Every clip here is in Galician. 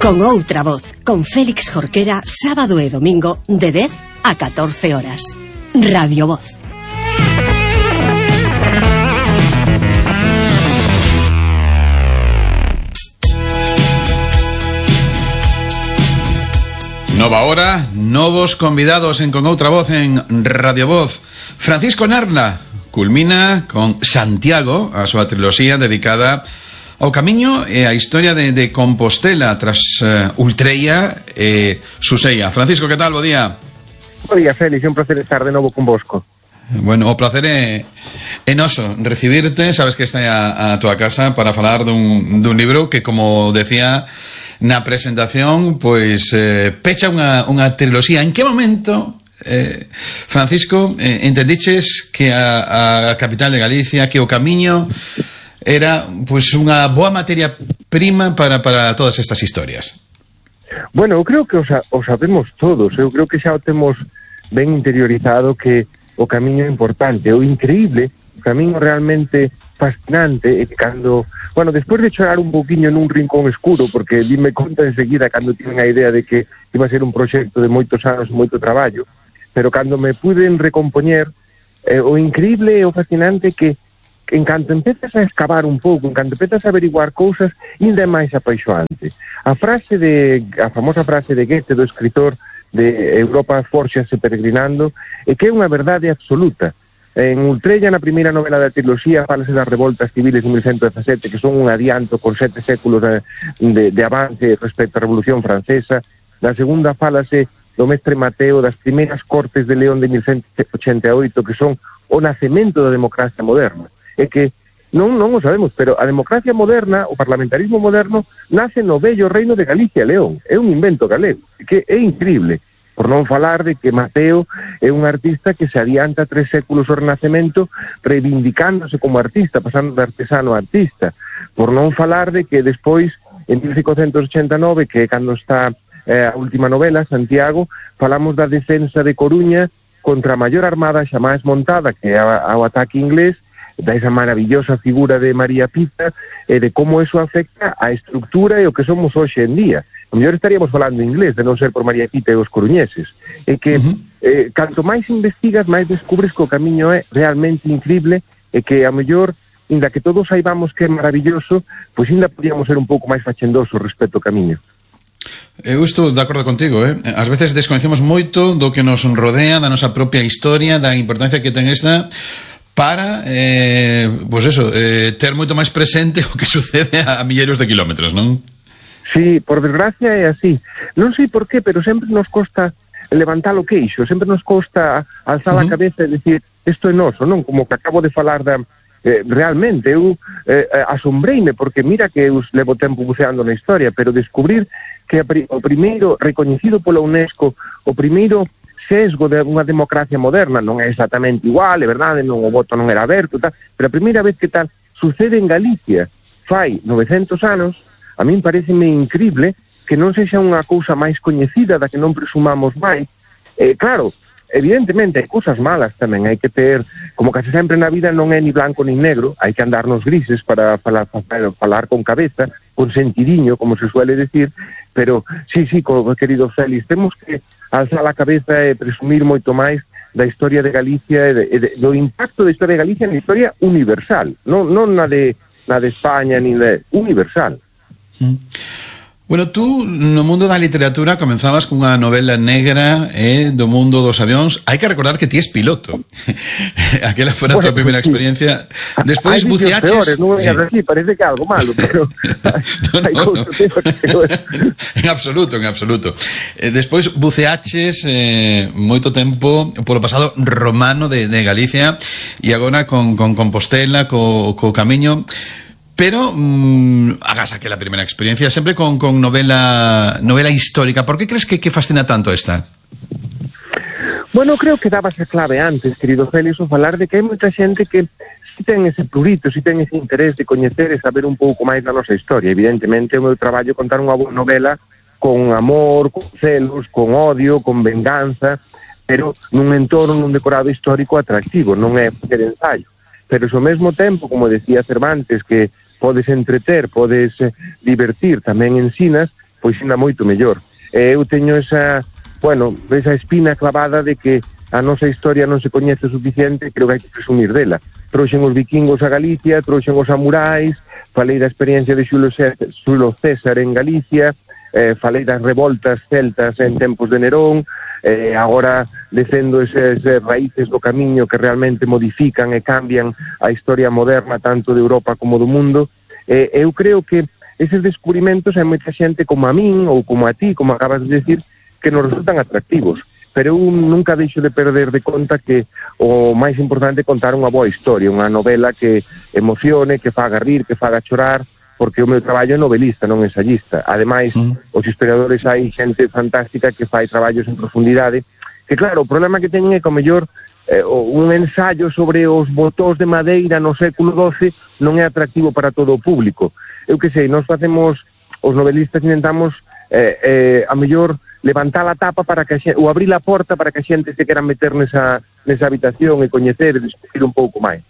Con outra voz, con Félix Jorquera, sábado e domingo de 10 a 14 horas. Radio Voz. Nova hora, novos convidados en Con outra voz en Radio Voz. Francisco Narla culmina con Santiago a súa triloxía dedicada ao camiño e a historia de Compostela tras Ultreia e Suseia. Francisco, que tal? Bo día. Bo día, Félix, é un placer estar de novo convosco. Bueno, o placer é noso recibirte. Sabes que está a tua casa para falar dun libro que, como decía na presentación, pois pecha unha triloxía. En que momento, Francisco, entendiches que a capital de Galicia, que o camiño era pois unha boa materia prima para todas estas historias? Bueno, eu creo que o sabemos todos. Eu creo que xa o temos ben interiorizado que o camiño é importante. O increíble, o camiño realmente fascinante é que cando... Bueno, despois de chorar un pouquiño nun rincón escuro, porque dime conta enseguida cando tiven a idea de que iba a ser un proxecto de moitos anos, moito traballo, pero cando me puden recompoñer, o increíble e o fascinante que en canto empezas a excavar un pouco, en canto empezas a averiguar cousas, ainda é máis apaixoante. A famosa frase de Goethe, do escritor de Europa fórxase peregrinando, é que é unha verdade absoluta. En Ultreia, na primeira novela da triloxía, falase das revoltas civiles de 1117, que son un adianto con 7 séculos de avance respecto á Revolución Francesa. Na segunda falase do mestre Mateo das primeiras cortes de León de 1188, que son o nacemento da democracia moderna. É que non o sabemos, pero a democracia moderna, o parlamentarismo moderno, nace no vello reino de Galicia e León. É un invento galego, que é increíble. Por non falar de que Mateo é un artista que se adianta 3 séculos ao Renacemento, reivindicándose como artista, pasando de artesano a artista. Por non falar de que despois, en 1589, que é cando está a última novela, Santiago, falamos da defensa de Coruña contra a maior armada xamais montada, que é o ataque inglés, da esa maravillosa figura de María Pita, e de como eso afecta a estructura e o que somos hoxe en día. A mellor estaríamos falando inglés, de non ser por María Pita e os coruñeses. E que canto máis investigas, máis descubres que o camiño é realmente increíble, e que a mellor, inda que todos saibamos que é maravilloso, pois inda podíamos ser un pouco máis fachendosos respecto ao camiño. Eu estou de acordo contigo, Ás veces descoñecemos moito do que nos rodea, da nosa propia historia, da importancia que ten esta para, pois eso, ter moito máis presente o que sucede a milleiros de kilómetros, non? Sí, por desgracia é así. Non sei por qué, pero sempre nos costa levantar o queixo, sempre nos costa alzar a cabeza e decir, isto é noso, non? Como que acabo de falar da... realmente, eu asombreime, porque mira que eu levo tempo buceando na historia, pero descubrir que o primeiro, recoñecido pola UNESCO, o primeiro sesgo de unha democracia moderna, non é exactamente igual, é verdade, non, o voto non era aberto, tal, pero a primeira vez que tal sucede en Galicia, fai 900 anos, a min pareceme increíble que non sexa unha cousa máis coñecida, da que non presumamos máis. Claro, evidentemente hai cousas malas tamén, hai que ter, como case sempre na vida non é ni blanco ni negro, hai que andar nos grises para falar con cabeza, con sentidiño, como se suele decir, pero sí, querido Félix, temos que alzar a cabeza e presumir moito máis da historia de Galicia e do impacto da historia de Galicia na historia universal, non na de España, ni de universal. Bueno, tú no mundo da literatura comenzabas cunha novela negra do mundo dos avións. Hai que recordar que ti es piloto. Aquela fora a tua primeira experiencia. Despois buceaches... Non é así, parece que é algo malo, pero... No. En absoluto. Despois buceaches moito tempo polo pasado romano de Galicia e agora con Compostela, co camiño... Pero hagas aquela primeira experiencia sempre con novela histórica. Por que crees que fascina tanto esta? Bueno, creo que dabas a clave antes, querido Félix, o falar de que hai moita xente que si ten ese prurito, si ten ese interés de coñecer e saber un pouco máis da nosa historia. Evidentemente, o meu traballo é contar unha boa novela con amor, con celos, con odio, con venganza, pero nun entorno, nun decorado histórico atractivo, non é facer ensayo. Pero ao mesmo tempo, como decía Cervantes, que podes entreter, podes divertir, tamén ensinas, pois ainda moito mellor. Eu teño esa espina clavada de que a nosa historia non se coñece o suficiente, creo que hai que presumir dela. Trouxen os vikingos a Galicia, trouxen os samurais, falei da experiencia de Xulo César en Galicia, falei das revoltas celtas en tempos de Nerón, agora defendo esas raíces do camiño que realmente modifican e cambian a historia moderna tanto de Europa como do mundo. Eu creo que eses descubrimentos hai moita xente como a min ou como a ti, como acabas de decir, que nos resultan atractivos, pero eu nunca deixo de perder de conta que o máis importante é contar unha boa historia, unha novela que emocione, que faga rir, que faga chorar, porque o meu traballo é novelista, non ensayista. Ademais, os historiadores hai xente fantástica que fai traballos en profundidade, que claro, o problema que teñen é que o mellor un ensayo sobre os botóns de madeira no século XII non é atractivo para todo o público. Eu que sei, nós facemos, os novelistas intentamos a mellor levantar a tapa para que ou abrir a porta para que a xente se quera meter nesa habitación e coñecer e descubrir un pouco máis.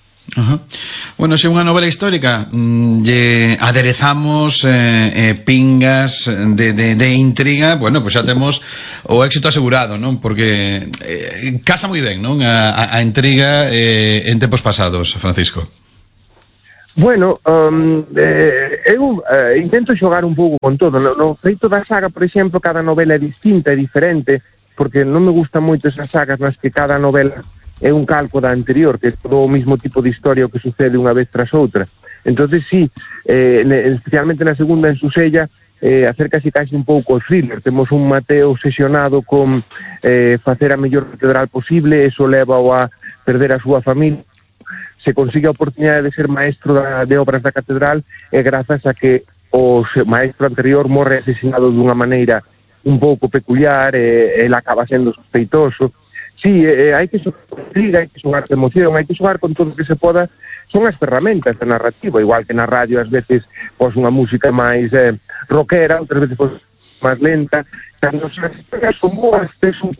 Bueno, se unha novela histórica lle aderezamos pingas de intriga, bueno, pues xa temos o éxito asegurado, non? Porque casa moi ben, non? A intriga en tempos pasados, Francisco. Bueno, eu intento xogar un pouco con todo. No feito da saga, por exemplo, cada novela é distinta, é diferente, porque non me gustan moito esas sagas nas que cada novela é un calco da anterior, que é todo o mismo tipo de historia que sucede unha vez tras outra. Entonces sí, especialmente na segunda, en Susella, acércase casi un pouco ao thriller. Temos un Mateo obsesionado con facer a mellor catedral posible, eso leva a perder a súa familia. Se consigue a oportunidade de ser maestro de obras da catedral e grazas a que o maestro anterior morre asesinado dunha maneira un pouco peculiar e ele acaba sendo sospeitoso. Sí, hai que xogar con intriga, hai que xogar con emoción, hai que xogar con todo o que se poda. Son as ferramentas da narrativa, igual que na radio ás veces pos unha música máis rockera, outras veces pos máis lenta. Cando as historias son boas, tes un...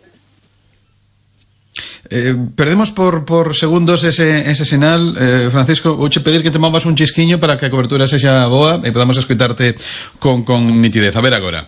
Perdemos por segundos ese sinal, Francisco. Vouche pedir que te movas un chisquiño para que a cobertura sexa boa e podamos escoitarte con nitidez. A ver agora.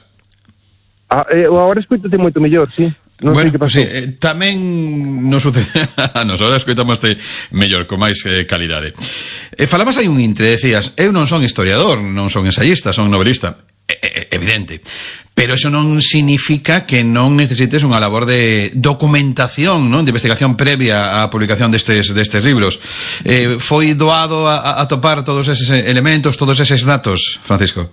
Agora escoitate moito mellor, sí. Non bueno, sei que pasou. Sí, tamén nos sucede a nos, ahora escoitamoste mellor, con máis calidade. Falabas aí un intre, decías, eu non son historiador, non son ensayista, son novelista. Evidente. Pero eso non significa que non necesites unha labor de documentación, non? De investigación previa á publicación destes libros. Foi doado a topar todos eses elementos, todos eses datos, Francisco?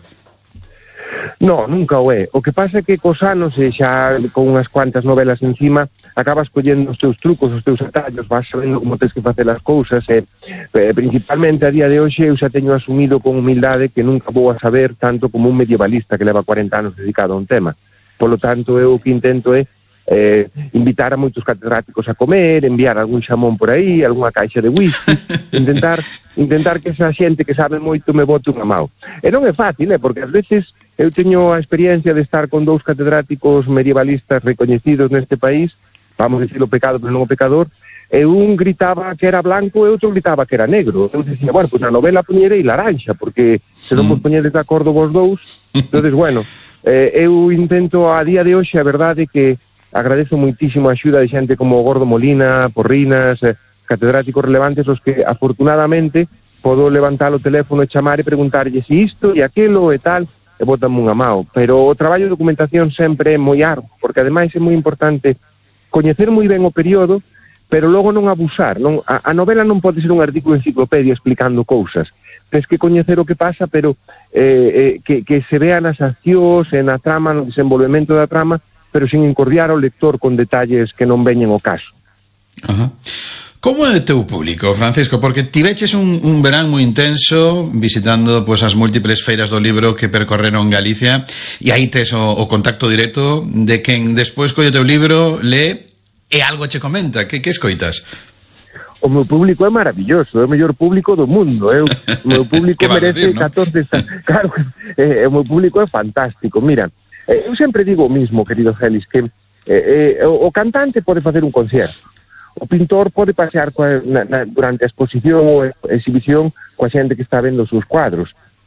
No, nunca o é. O que pasa é que cos anos, e xa con unhas cuantas novelas encima, acabas collendo os teus trucos, os teus atallos, vas sabendo como tens que facer as cousas, e principalmente a día de hoxe eu xa teño asumido con humildade que nunca vou a saber tanto como un medievalista que leva 40 anos dedicado a un tema. Polo tanto, eu o que intento é invitar a moitos catedráticos a comer, enviar algún xamón por aí, algunha caixa de whisky, intentar que esa xente que sabe moito me bote unha mão. E non é fácil, porque ás veces eu teño a experiencia de estar con dous catedráticos medievalistas recoñecidos neste país, vamos dicir o pecado pero non o pecador, e un gritaba que era blanco e outro gritaba que era negro. Eu dicía, bueno, pues na novela poñerei laranxa, porque se non vos poñedes de acordo vos dous. Entonces, bueno, eu intento a día de hoxe, a verdade que agradezo moitísimo a axuda de xente como Gordo Molina, Porrinas, catedráticos relevantes, os que afortunadamente podo levantar o teléfono e chamar e preguntarlle se isto e aquelo e tal, e botanme unha mao. Pero o traballo de documentación sempre é moi arduo, porque ademais é moi importante coñecer moi ben o período, pero logo non abusar. A novela non pode ser un artículo de enciclopedia explicando cousas. Tens que coñecer o que pasa, pero que se vean as accións, na trama, no desenvolvemento da trama, pero sin encordiar ao lector con detalles que non veñen ao caso. Ajá. Como é o teu público, Francisco? Porque tiveches un verán moi intenso visitando pues, as múltiples feiras do libro que percorreron Galicia, e aí tes o contacto directo de quen despois colle o teu libro, lee e algo che comenta. Que escoitas? O meu público é maravilloso, é o mellor público do mundo. O meu público merece decir, ¿no? 14... Claro, o meu público é fantástico. Mira, eu sempre digo o mismo, querido Félix, que o cantante pode facer un concerto, o pintor pode pasear durante a exposición ou exhibición coa xente que está vendo os seus cuadros,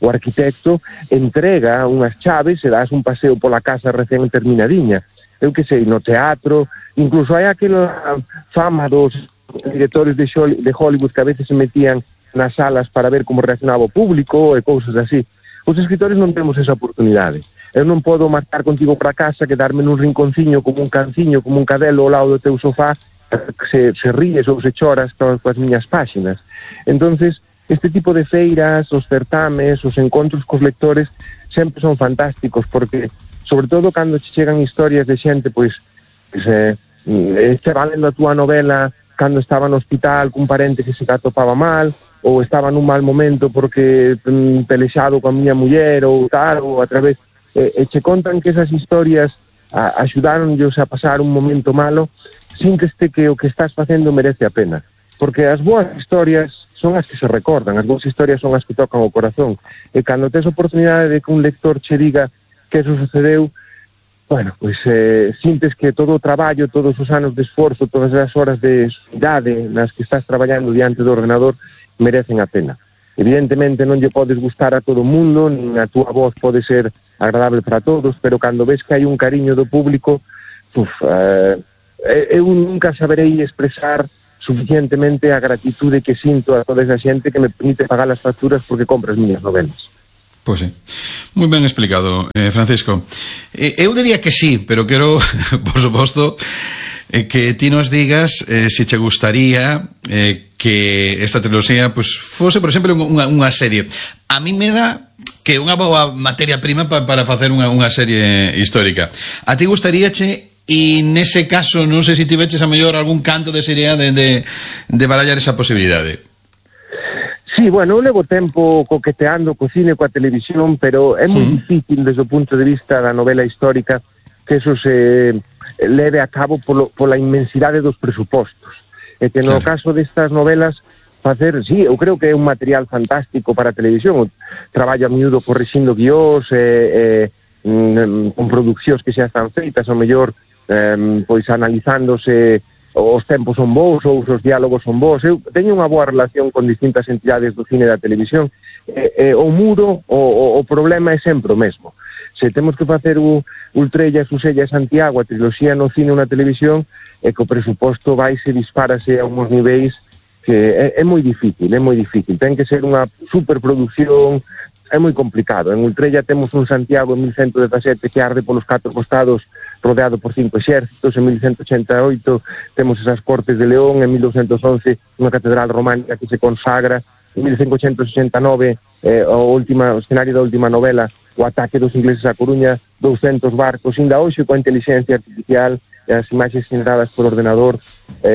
o arquitecto entrega unhas chaves e das un paseo pola casa recén terminadiña. Eu que sei, no teatro, incluso hai aquela fama dos directores de Hollywood que a veces se metían nas salas para ver como reaccionaba o público e cousas así. Os escritores non temos esa oportunidade. Eu non podo marchar contigo para casa, quedarme nun rinconciño como un canciño, como un cadelo ao lado do teu sofá, se ríes ou se choras coas miñas páxinas. Entonces, este tipo de feiras, os certames, os encontros cos lectores sempre son fantásticos, porque sobre todo cando che chegan historias de xente pois estaba lendo a túa novela cando estaba no hospital cun parente que se atopaba mal, ou estaba nun mal momento porque pelexado coa miña muller ou tal, ou a través e che contan que esas historias axudaronllos a pasar un momento malo, sínteste que o que estás facendo merece a pena, porque as boas historias son as que se recordan, as boas historias son as que tocan o corazón, e cando tes oportunidade de que un lector che diga que eso sucedeu, bueno, pois sintes que todo o traballo, todos os anos de esforzo, todas as horas de idade nas que estás traballando diante do ordenador merecen a pena. Evidentemente non lle podes gustar a todo o mundo, nin a túa voz pode ser agradable para todos, pero cando ves que hai un cariño do público, eu nunca saberei expresar suficientemente a gratitude que sinto a toda esa xente que me permite pagar as facturas porque compra as miñas novelas. Pois sí, moi ben explicado, Francisco. Eu diría que sí, pero quero, por suposto, que ti nos digas se che gustaría que esta triloxía pues, fose, por exemplo, unha serie. A mí me dá que unha boa materia prima para facer unha serie histórica. A ti gustaríache, e nese caso non sei se tiveches a mellor algún canto de seriedade de barallar esa posibilidade? Sí, bueno, eu levo tempo coqueteando co cine, coa televisión, pero é moi difícil desde o punto de vista da novela histórica que eso se leve a cabo pola inmensidade dos presupostos. E que no caso destas novelas facer, sí, eu creo que é un material fantástico para a televisión. O traballo a miúdo corrixindo guiós, con produccións que xa están feitas, ao mellor pois analizándose os tempos son bons ou os diálogos son bons. Eu teño unha boa relación con distintas entidades do cine e da televisión. O muro, o problema é sempre o mesmo. Se temos que facer o Ultrella, Susella e Santiago, a triloxía no cine ou na televisión, é que o presuposto vaise, dispárase a uns niveis que é moi difícil, é moi difícil. Ten que ser unha superproducción, é moi complicado. En Ultrella temos un Santiago en 1117 que arde polos 4 costados rodeado por 5 exércitos. En 1188 temos esas Cortes de León, en 1211 unha catedral románica que se consagra, en 1569 o escenario da última novela, o ataque dos ingleses a Coruña, 200 barcos, ainda hoxe coa inteligencia artificial e as imaxes generadas por ordenador,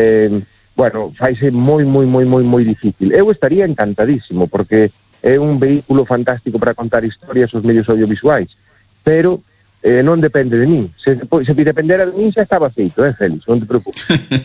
bueno, faise moi difícil. Eu estaría encantadísimo, porque é un vehículo fantástico para contar historias os medios audiovisuais, pero non depende de min. Se dependera de min xa estaba feito, Félix, non te preocupes.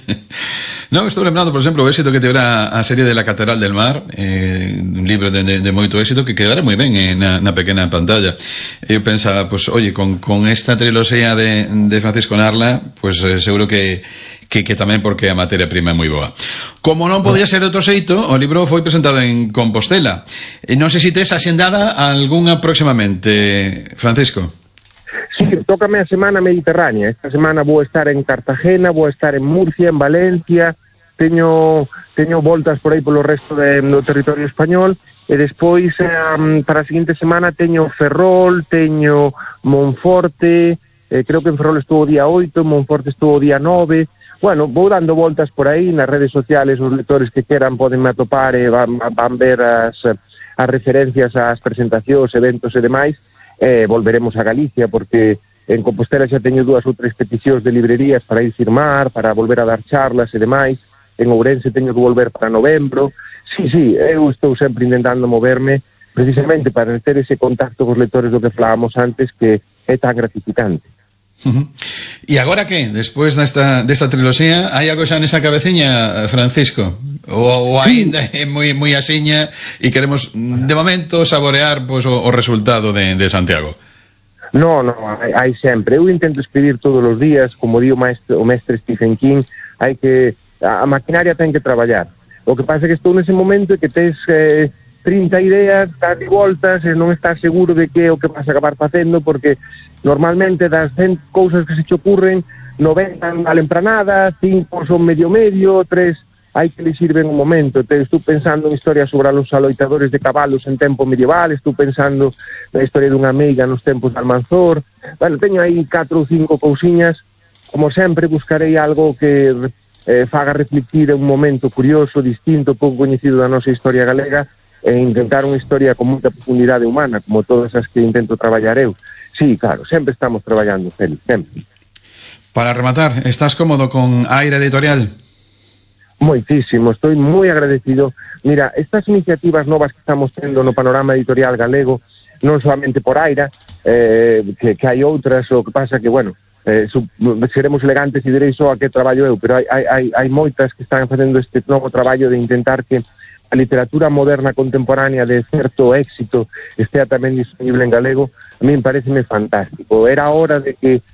Non, estou lembrando, por exemplo, o éxito que tivera a serie de La Catedral del Mar, un libro de moito éxito que quedara moi ben na pequena pantalla. Eu pensaba, pues, oye, con esta triloxía de Francisco Narla, pues seguro que tamén porque a materia prima é moi boa. Como non podía ser de outro xeito, o libro foi presentado en Compostela. Non sei se tes axendada algunha próximamente, Francisco. Sí, tócame a semana mediterránea. Esta semana vou estar en Cartagena, vou estar en Murcia, en Valencia, teño voltas por aí polo resto do territorio español, e despois para a seguinte semana teño Ferrol, teño Monforte, creo que en Ferrol estuvo o día 8, en Monforte estuvo o día 9. Bueno, vou dando voltas por aí nas redes sociales, os lectores que queran podenme atopar e van ver as referencias ás presentacións, eventos e demais. Volveremos a Galicia, porque en Compostela xa teño 2 ou 3 peticións de librerías para ir firmar, para volver a dar charlas e demais. En Ourense teño que volver para novembro. Sí, eu estou sempre intentando moverme precisamente para ter ese contacto cos lectores do que falábamos antes, que é tan gratificante. E agora que? Despois desta triloxía, hai algo xa nesa cabeciña, Francisco? Ou ainda é moi asiña e queremos, de momento, saborear pois, o resultado de Santiago? No, hai sempre. Eu intento escribir todos os días, como di o mestre Stephen King, a maquinaria ten que traballar. O que pasa é que estou nese momento que tes 30 ideas, das voltas e non estás seguro de que é o que vas a acabar facendo, porque normalmente das 100 cousas que se te ocurren, 90 non valen para nada, 5 son medio, 3 hai que lhe sirven un momento. Estou pensando en historias sobre os aloitadores de cabalos en tempo medieval, estou pensando na historia dunha meiga nos tempos de Almanzor. Bueno, teño aí 4 ou 5 cousiñas. Como sempre, buscarei algo que faga reflectir un momento curioso, distinto, pouco coñecido da nosa historia galega, e intentar unha historia con moita profundidade humana, como todas as que intento traballar eu. Sí, claro, sempre estamos traballando, Félix, sempre. Para rematar, ¿estás cómodo con Aira Editorial? Moitísimo, estou moi agradecido. Mira, estas iniciativas novas que estamos tendo no panorama editorial galego, non solamente por Aira, que hai outras, o que pasa que, bueno, seremos elegantes e direi só a que traballo eu, pero hai moitas que están facendo este novo traballo de intentar que a literatura moderna contemporánea de certo éxito estea tamén disponible en galego. A mí pareceme fantástico. Era hora de que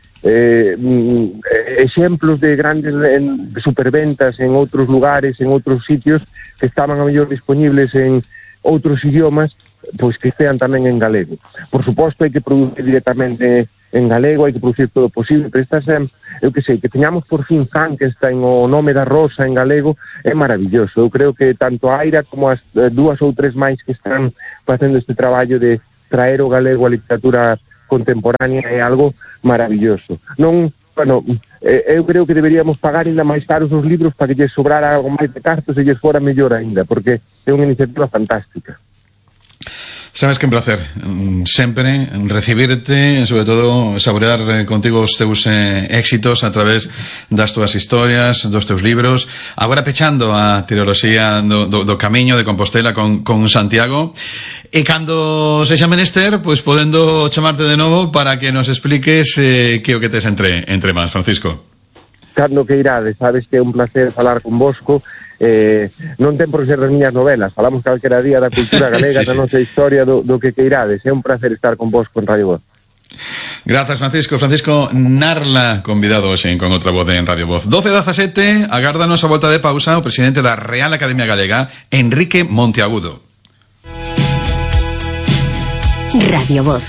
exemplos de grandes superventas en outros lugares, en outros sitios que estaban a mellor disponibles en outros idiomas, pois que estean tamén en galego. Por suposto, hai que producir directamente en galego, hai que producir todo posible, pero estas, eu que sei, que teñamos por fin Frankenstein, o Nome da Rosa en galego, é maravilloso. Eu creo que tanto a Aira como as 2 ou 3 máis que están facendo este traballo de traer o galego a literatura contemporánea é algo maravilloso. Non, bueno, eu creo que deberíamos pagar ainda máis caros os libros para que lles sobrara algo máis de cartos e lles fora mellor ainda, porque é unha iniciativa fantástica. Sabes que un placer sempre recibirte, sobre todo saborear contigo os teus éxitos a través das túas historias, dos teus libros, agora pechando a tiroloxía do Camiño de Compostela con Santiago, e cando sexa menester, pois podendo chamarte de novo para que nos expliques que o que tes entre mans, Francisco. Cando que irades, sabes que é un placer falar con vosco. Non ten por ser das miñas novelas, falamos calquera día da cultura galega, sí. Da nosa historia, do que irades. É un placer estar con vos con Radio Voz. Grazas, Francisco Narla, convidado hoxe con outra voz en Radio Voz. 12:17, agárdanos a volta de pausa o presidente da Real Academia Galega, Enrique Monteagudo. Radio Voz.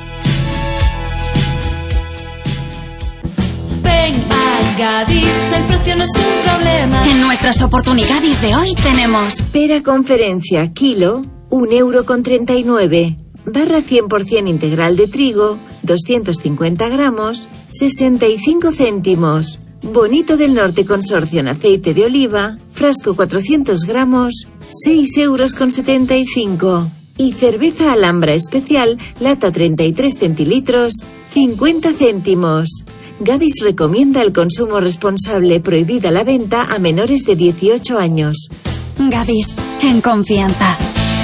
Gadis, el precio no es un problema. En nuestras oportunidades de hoy tenemos pera conferencia kilo, 1,39 €, barra 100% integral de trigo, 250 gramos, 65 céntimos. Bonito del Norte Consorcio en aceite de oliva, frasco 400 gramos, 6,75 €. Y cerveza Alhambra especial, lata 33 centilitros, 50 céntimos. Gadis recomienda el consumo responsable, prohibida la venta a menores de 18 años. Gadis, en confianza.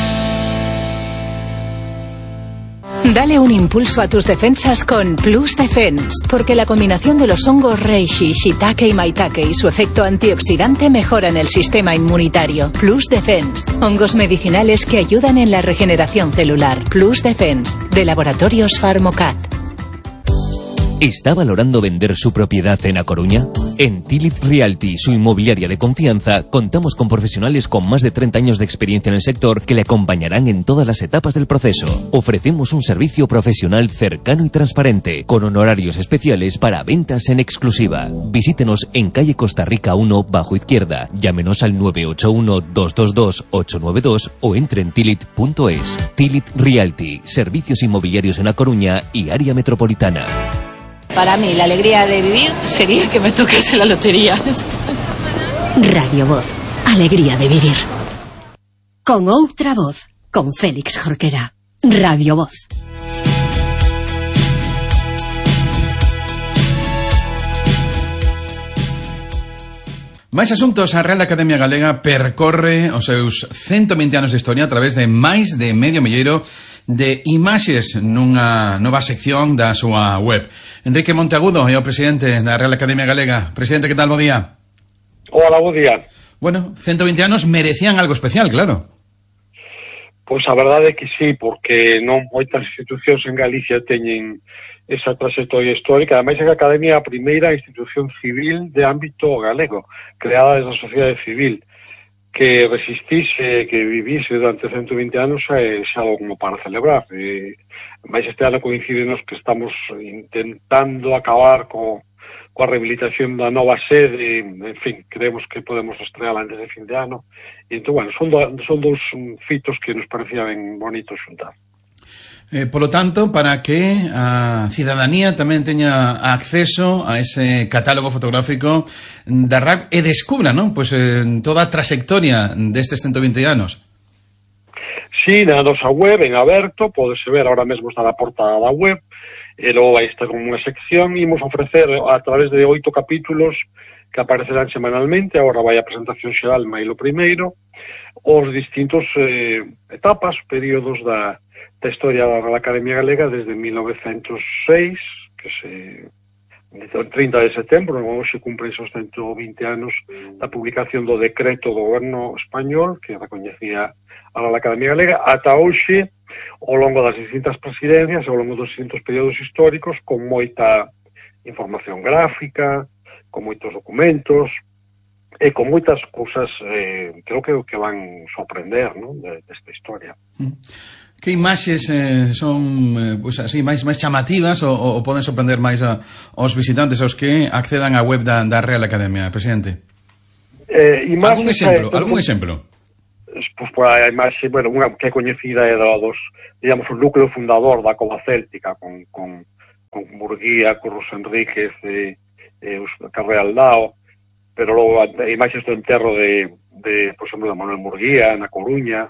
Dale un impulso a tus defensas con Plus Defense, porque la combinación de los hongos reishi, shiitake y maitake y su efecto antioxidante mejoran el sistema inmunitario. Plus Defense, hongos medicinales que ayudan en la regeneración celular. Plus Defense, de Laboratorios Pharmocat. ¿Está valorando vender su propiedad en A Coruña? En Tilit Realty, su inmobiliaria de confianza, contamos con profesionales con más de 30 años de experiencia en el sector que le acompañarán en todas las etapas del proceso. Ofrecemos un servicio profesional cercano y transparente, con honorarios especiales para ventas en exclusiva. Visítenos en calle Costa Rica 1, bajo izquierda. Llámenos al 981-222-892 o entre en tilit.es. Tilit Realty, servicios inmobiliarios en A Coruña y área metropolitana. Para mí, la alegría de vivir sería que me tocase la lotería. Radio Voz, alegría de vivir. Con outra voz, con Félix Jorquera. Radio Voz. Máis asuntos. A Real Academia Galega percorre os seus 120 anos de historia a través de máis de medio milleiro de imaxes nunha nova sección da súa web. Enrique Monteagudo é o presidente da Real Academia Galega. Presidente, que tal? Bo día. Hola, bo día. Bueno, 120 anos merecían algo especial, claro. Pois a verdade é que sí, porque non moitas institucións en Galicia teñen esa trayectoria histórica. Ademais, a Academia é a primeira institución civil de ámbito galego, creada desde a sociedade civil. que resistise, que vivise durante 120 anos é algo como para celebrar. Mais este ano coincidenos que estamos intentando acabar coa rehabilitación da nova sede, en fin, creemos que podemos estrear antes de fin de ano, e entón, bueno, son dous fitos que nos parecía ben bonitos xuntar. Polo tanto, para que a cidadanía tamén teña acceso a ese catálogo fotográfico da RAC e descubra, non? Pois toda a trayectoria destes 120 anos. Sí, na nosa web, en aberto, podese ver, ahora mesmo está na portada da web, e logo vai estar como unha sección, e imos ofrecer a través de 8 capítulos que aparecerán semanalmente, agora vai a presentación xeral mailo primeiro, os distintos etapas, períodos da historia da Real Academia Galega desde 1906, que el 30 de setembro, hoxe cumpren esos 120 anos da publicación do decreto do goberno español que recoñecía a Real Academia Galega, ata hoxe, ao longo das distintas presidencias, ao longo dos distintos períodos históricos, con moita información gráfica, con moitos documentos, e con moitas cousas creo que van sorprender, non, desta historia. Que imaxes son pues así máis chamativas ou poden sorprender máis aos visitantes aos que accedan á web da Real Academia, presidente? Algún exemplo? Pois por a imaxe, bueno, unha que é coñecida é dos, digamos, o núcleo fundador da Cova Céltica con Murguía, Curros Enríquez e Carreal Dao, pero logo imaxes do enterro de por exemplo, de Manuel Murguía na Coruña,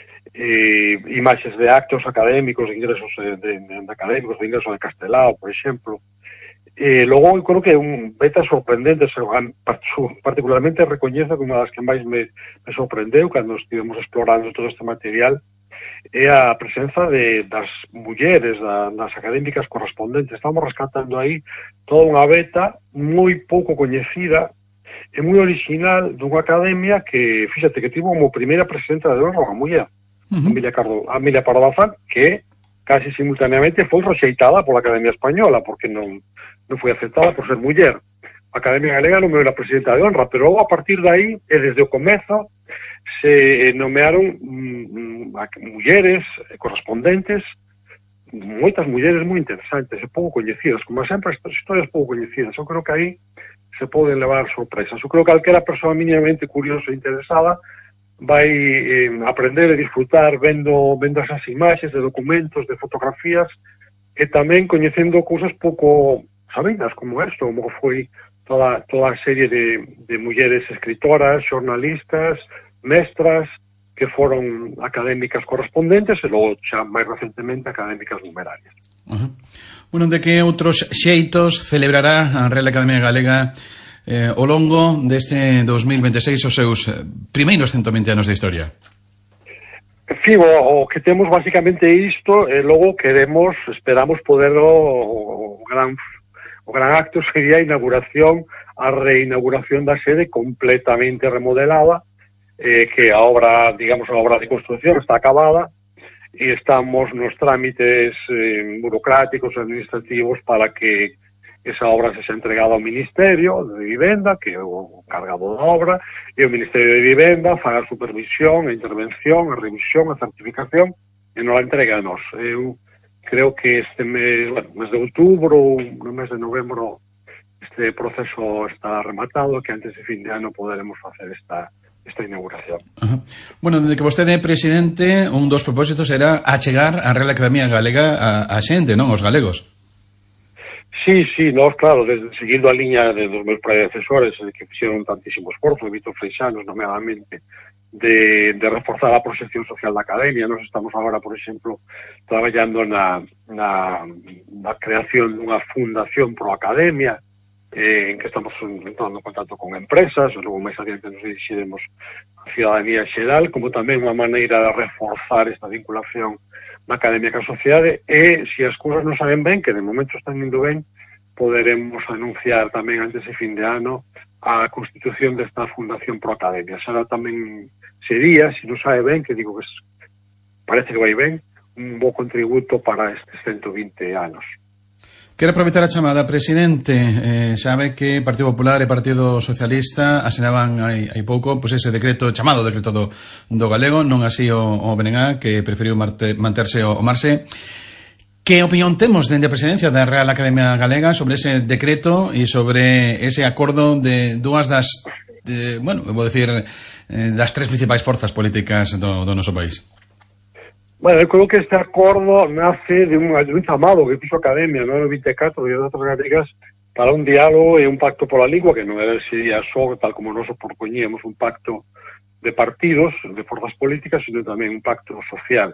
imaxes de actos académicos, de ingresos de académicos, de ingresos de Castelao, por exemplo. Logo, creo que un beta sorprendente, particularmente recoñezo que unha das que máis me sorprendeu cando estivemos explorando todo este material é a presenza das mulleres, das académicas correspondentes. Estamos rescatando aí toda unha beta moi pouco coñecida e moi original dunha academia que, fíxate, que tivo como primeira presidenta de honra unha muller, Emilia Pardo Bazán, que casi simultaneamente foi rexeitada pola Academia Española, porque non foi aceptada por ser muller. A Academia Galega nomeou a presidenta de honra, pero logo a partir de aí, e desde o comezo, se nomearon mulleres correspondentes, moitas mulleres moi interesantes e pouco coñecidas, como sempre estas historias pouco coñecidas. Eu creo que aí se poden levar sorpresas. Eu creo que calquera persoa mínimamente curiosa e interesada vai aprender e disfrutar vendo esas imaxes de documentos, de fotografías, e tamén coñecendo cousas pouco sabidas como isto, como foi toda a serie de mulleres escritoras, xornalistas, mestras, que foron académicas correspondentes e logo xa máis recentemente académicas numerarias. Bueno, de que outros xeitos celebrará a Real Academia Galega ao longo deste 2026 os seus primeiros 120 anos de historia? O que temos basicamente isto, e logo esperamos poder o gran acto sería a reinauguración da sede completamente remodelada, que a obra de construcción está acabada e estamos nos trámites burocráticos e administrativos para que esa obra se xa entregada ao Ministerio de Vivenda, que é o cargado da obra, e o Ministerio de Vivenda faga a supervisión, a intervención, a revisión, a certificación, e non a entrega a nós. Eu creo que este mes de outubro, no mes de novembro, este proceso está rematado, que antes de fin de ano poderemos facer esta inauguración. Bueno, desde que vostede é presidente, un dos propósitos era achegar a Real Academia Galega a xente, non? Os galegos. Sí, nós, claro, seguindo a liña dos meus predecesores que fixeron tantísimo esforzo, Víctor Freixanos, nomeadamente, de reforzar a proxección social da Academia. Nós estamos agora, por exemplo, traballando na creación dunha fundación pro Academia, en que estamos entrando en contacto con empresas, e logo máis adiante nos dirixiremos a cidadanía xeral, como tamén unha maneira de reforzar esta vinculación na Academia ca sociedade, e se as cousas non saben ben, que de momento están indo ben, poderemos anunciar tamén antes de fin de ano a constitución desta Fundación Pro Academia. Será tamén sería, se non sabe ben, que digo que parece que vai ben, un bo contributo para estes 120 anos. Quero aproveitar a chamada, presidente. Sabe que Partido Popular e Partido Socialista asinaban hai pouco pois ese decreto, chamado decreto do galego, non así o BNG, que preferiu manterse o marxe. Que opinión temos dende a presidencia da Real Academia Galega sobre ese decreto e sobre ese acordo de dúas das, vou dicir, das tres principais forzas políticas do noso país? Bueno, eu creo que este acordo nace de un chamado que fixo a Academia no 24 de datas galegas para un diálogo e un pacto pola lingua, que non era sería só, tal como nos propoñíamos, un pacto de partidos, de forzas políticas, sino tamén un pacto social.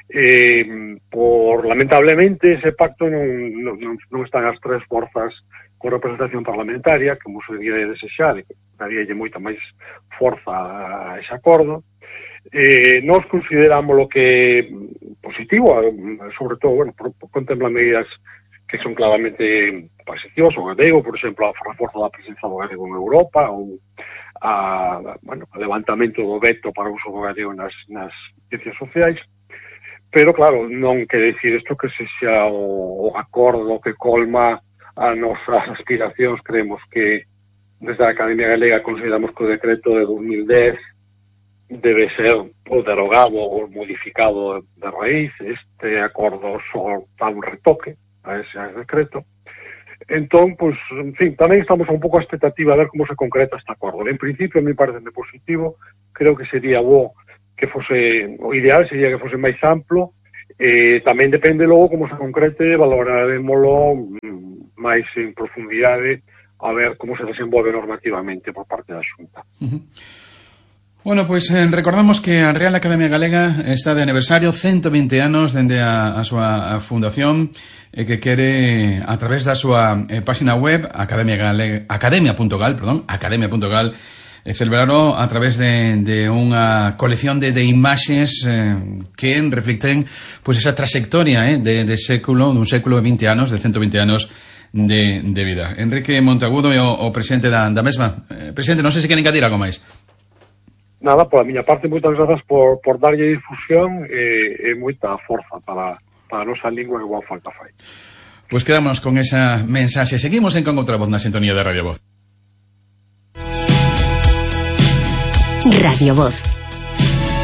Lamentablemente, ese pacto non están as tres forzas con representación parlamentaria, como sería de desexar, e que daríalle moita máis forza a ese acordo. Nos consideramos lo que positivo, sobre todo, contempla medidas que son claramente positivas, o galego, por exemplo, a reforza da presenza do galego en Europa, ou o levantamento do veto para o uso do galego nas ciencias sociais. Pero, claro, non quere dicir isto que se xa o acordo que colma as nosas aspiracións. Creemos que desde a Academia Galega consideramos que o decreto de 2010 debe ser o derogado ou modificado de raíz. Este acordo só dá un retoque a ese decreto. Entón, pues, en fin, tamén estamos un pouco a expectativa a ver como se concreta este acordo. En principio, a mí parece positivo. Creo que sería bo que fose, o ideal sería que fose máis amplo. Tamén depende logo como se concrete, valoraremoslo máis en profundidade a ver como se desenvolve normativamente por parte da Xunta. Bueno, pois recordamos que a Real Academia Galega está de aniversario, 120 anos dende a súa fundación, que quere, a través da súa página web, academia.gal, celebrarlo a través de unha colección de imaxes que reflicten pois esa trayectoria de século, dun século de 20 anos, de 120 anos de vida. Enrique Monteagudo é o presidente da mesma. Presidente, non sei se queren engadir algo máis. Nada, por a miña parte, moitas grazas por darlle difusión e moita forza para a nosa lingua que igual falta fai. Pois quedámonos con esa mensaxe. Seguimos en Con Outra Voz na sintonía de Radio Voz. Radio Voz,